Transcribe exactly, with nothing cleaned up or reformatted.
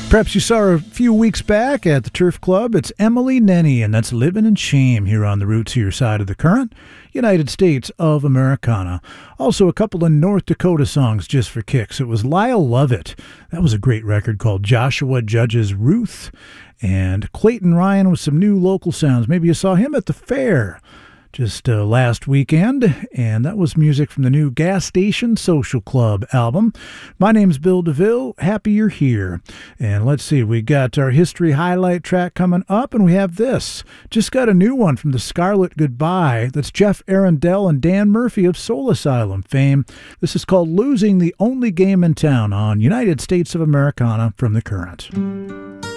Perhaps you saw her a few weeks back at the Turf Club. It's Emily Nenny, and that's Living in Shame here on the Roots Here side of the current, United States of Americana. Also, a couple of North Dakota songs just for kicks. It was Lyle Lovett. That was a great record called Joshua Judge's Ruth. And Clayton Ryan with some new local sounds. Maybe you saw him at the fair just uh, last weekend, and that was music from the new Gas Station Social Club album. My name's Bill DeVille. Happy you're here. And let's see, we got our history highlight track coming up, and we have this. Just got a new one from the Scarlet Goodbye. That's Jeff Arundel and Dan Murphy of Soul Asylum fame. This is called Losing the Only Game in Town on United States of Americana from the Current.